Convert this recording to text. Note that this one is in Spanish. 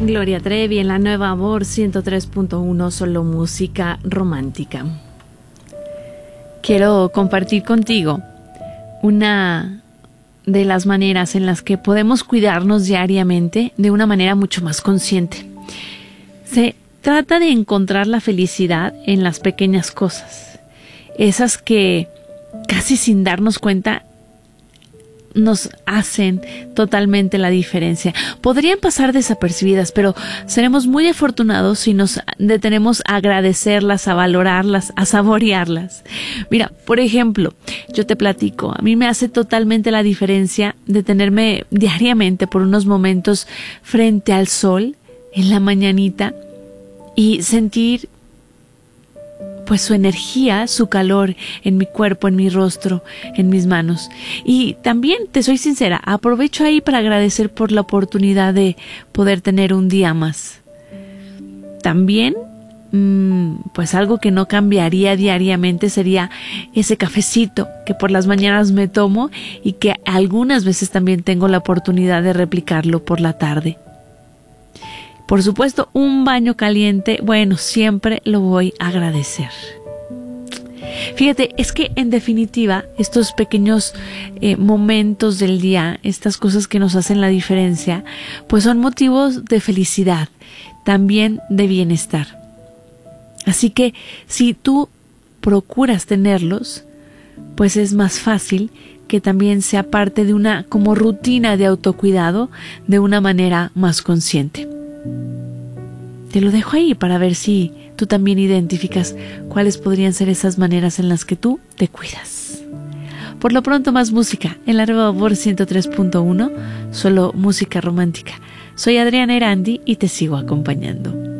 Gloria Trevi en la Nueva Amor 103.1, solo música romántica. Quiero compartir contigo una de las maneras en las que podemos cuidarnos diariamente de una manera mucho más consciente. Se trata de encontrar la felicidad en las pequeñas cosas, esas que casi sin darnos cuenta nos hacen totalmente la diferencia. Podrían pasar desapercibidas, pero seremos muy afortunados si nos detenemos a agradecerlas, a valorarlas, a saborearlas. Mira, por ejemplo, yo te platico, a mí me hace totalmente la diferencia detenerme diariamente por unos momentos frente al sol en la mañanita y sentir pues su energía, su calor en mi cuerpo, en mi rostro, en mis manos. Y también, te soy sincera, aprovecho ahí para agradecer por la oportunidad de poder tener un día más. También, pues algo que no cambiaría diariamente sería ese cafecito que por las mañanas me tomo y que algunas veces también tengo la oportunidad de replicarlo por la tarde. Por supuesto, un baño caliente, bueno, siempre lo voy a agradecer. Fíjate, es que en definitiva, estos pequeños momentos del día, estas cosas que nos hacen la diferencia, pues son motivos de felicidad, también de bienestar. Así que si tú procuras tenerlos, pues es más fácil que también sea parte de una como rutina de autocuidado de una manera más consciente. Te lo dejo ahí para ver si tú también identificas cuáles podrían ser esas maneras en las que tú te cuidas. Por lo pronto, más música en la Nueva Amor 103.1, solo música romántica. Soy Adriana Erandi y te sigo acompañando.